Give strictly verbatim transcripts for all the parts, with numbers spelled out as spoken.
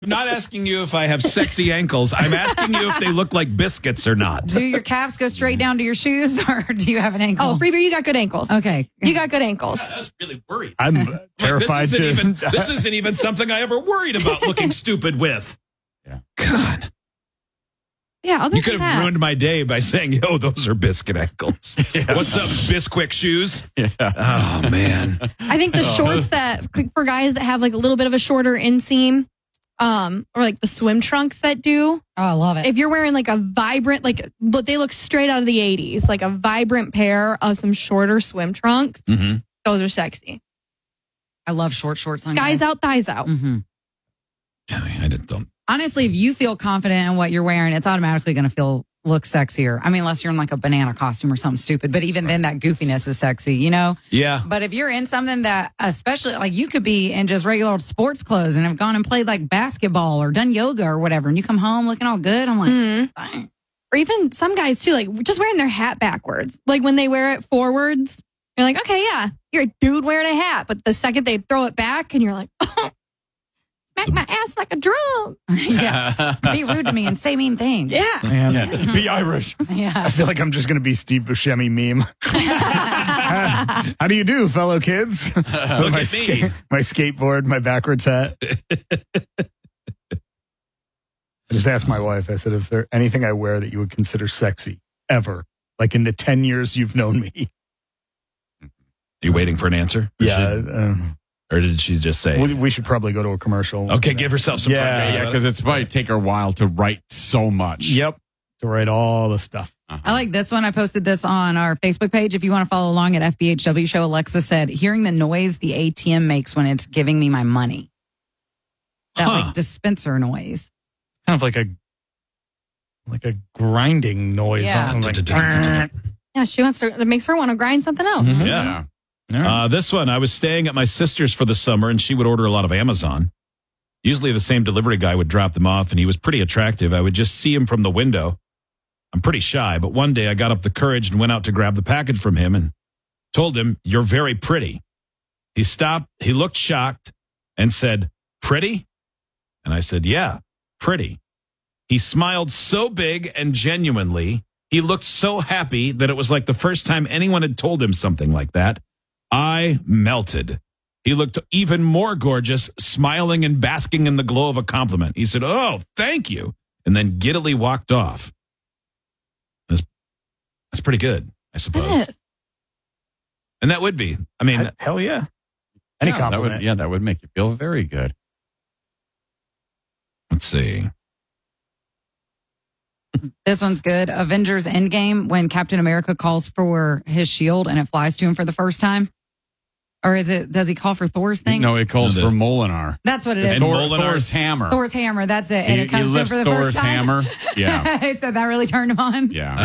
I'm not asking you if I have sexy ankles. I'm asking you if they look like biscuits or not. Do your calves go straight down to your shoes, or do you have an ankle? Oh, Freebeer, you got good ankles. Okay. You got good ankles. I was really worried. I'm Like, terrified this isn't to. Even, this isn't even something I ever worried about looking stupid with. Yeah. God. Yeah, other You could than have that. ruined my day by saying, yo, those are biscuit ankles. Yeah. What's up, Bisquick shoes? Yeah. Oh, man. I think the shorts that for guys that have like a little bit of a shorter inseam, um, or like the swim trunks that do. Oh, I love it. If you're wearing like a vibrant, like, but they look straight out of the eighties, like a vibrant pair of some shorter swim trunks, Mm-hmm. those are sexy. I love short shorts on Guys guys. out, thighs out. Mm-hmm. I didn't, don't. Honestly, if you feel confident in what you're wearing, it's automatically going to feel look sexier. I mean, unless you're in like a banana costume or something stupid. But even then, that goofiness is sexy, you know? Yeah. But if you're in something that, especially like you could be in just regular old sports clothes and have gone and played like basketball or done yoga or whatever, and you come home looking all good, I'm like, Mhm. fine. Or even some guys too, like just wearing their hat backwards. Like when they wear it forwards, you're like, okay, yeah, you're a dude wearing a hat. But the second they throw it back and you're like, oh, smack my ass like a drum. Yeah. Be rude to me and say mean things. Yeah. Man, be Irish. Yeah. I feel like I'm just going to be Steve Buscemi meme. How do you do, fellow kids? Look at my, me. ska- my skateboard, my backwards hat. I just asked my wife, I said, is there anything I wear that you would consider sexy ever? Like in the ten years you've known me? You waiting for an answer? Or Yeah. should- um, or did she just say? we, we should probably go to a commercial. Okay, give herself some Yeah, time. Yeah, because it's might take her a while to write so much. Yep. To write all the stuff. Uh-huh. I like this one. I posted this on our Facebook page. If you want to follow along at F B H W Show, Alexa said, hearing the noise the A T M makes when it's giving me my money. That Huh. like dispenser noise. Kind of like a like a grinding noise. Yeah. Like, Yeah, she wants to, it makes her want to grind something else. Mhm. Yeah. Yeah. Uh, this one, I was staying at my sister's for the summer, and she would order a lot of Amazon. Usually the same delivery guy would drop them off, and he was pretty attractive. I would just see him from the window. I'm pretty shy, but one day I got up the courage and went out to grab the package from him and told him, "You're very pretty." He stopped, he looked shocked and said, "Pretty?" And I said, "Yeah, pretty." He smiled so big and genuinely. He looked so happy that it was like the first time anyone had told him something like that. I melted. He looked even more gorgeous, smiling and basking in the glow of a compliment. He said, "Oh, thank you," and then giddily walked off. That's, that's pretty good, I suppose. It is. And that would be. I mean, I- hell yeah. Any Yeah, that compliment. would, yeah, that would make you feel very good. let's see. This one's good. Avengers Endgame, when Captain America calls for his shield and it flies to him for the first time. Or is it, does he call for Thor's thing? No, it calls No, for the- Molinar. That's what it is. And Thor, Molinar- Thor's hammer. Thor's hammer. That's it. he, And it he comes to him lifts for the Thor's first time. hammer. Yeah, I said that really turned him on. yeah.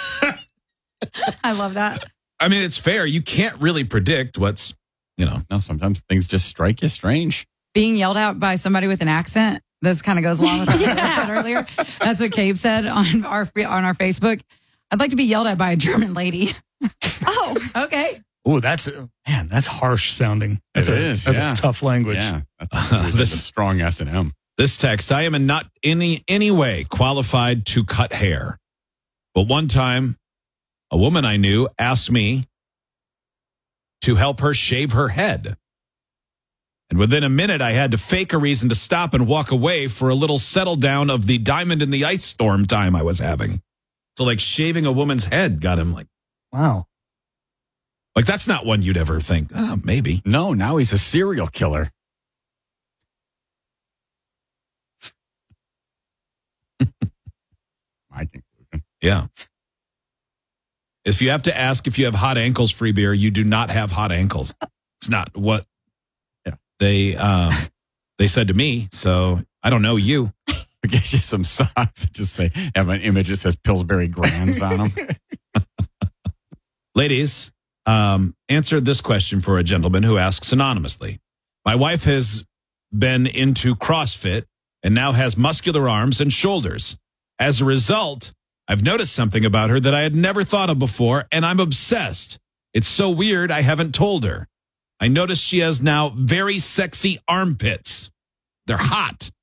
I love that. I mean, it's fair. You can't really predict what's, you know. No, sometimes things just strike you strange. Being yelled at by somebody with an accent. This kind of goes along with what I said earlier. That's what Cabe said on our on our Facebook. I'd like to be yelled at by a German lady. Oh, Okay. Oh, that's man, that's harsh sounding. That's It a, is, That's yeah. a tough language. Yeah, that's a, This- a strong S and M. This text, I am in not any any way qualified to cut hair. But one time, a woman I knew asked me to help her shave her head. And within a minute, I had to fake a reason to stop and walk away for a little settle down of the diamond in the ice storm time I was having. So like shaving a woman's head got him like, Wow. like that's not one you'd ever think, oh, maybe. No, now he's a serial killer. My conclusion. Yeah. If you have to ask if you have hot ankles, free beer, you do not have hot ankles. It's not what Yeah. they um, they said to me. So I don't know you. We get you some socks that just say have an image that says Pillsbury Grands on them. Ladies, um, answer this question for a gentleman who asks anonymously. My wife has been into CrossFit and now has muscular arms and shoulders. As a result, I've noticed something about her that I had never thought of before, and I'm obsessed. It's so weird, I haven't told her. I noticed she has now very sexy armpits. They're hot.